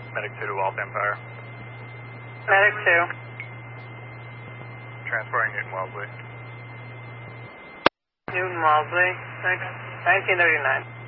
Medic 2 to Walt Empire. Medic 2. Transporting Newton Wellesley. Newton Wellesley, 1939.